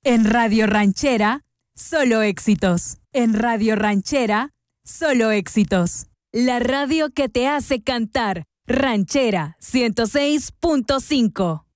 En Radio Ranchera, solo éxitos. En Radio Ranchera, solo éxitos. La radio que te hace cantar. Ranchera 106.5.